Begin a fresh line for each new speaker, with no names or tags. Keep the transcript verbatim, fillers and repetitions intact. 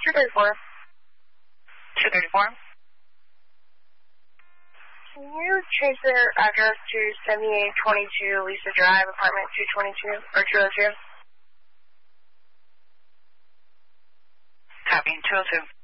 two thirty-four.
two thirty-four.
Can you change their address to seventy-eight twenty-two Lisa Drive, apartment two twenty-two, or two oh two?
Copy, two oh two.